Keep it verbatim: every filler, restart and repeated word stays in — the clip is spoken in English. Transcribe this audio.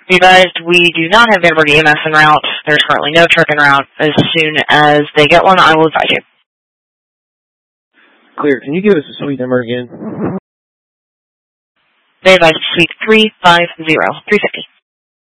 Be advised, we do not have Vandenberg E M S en route. There's currently no truck en route. As soon as they get one, I will advise you. Clear. Can you give us a suite number again? They advise suite three five zero, three fifty.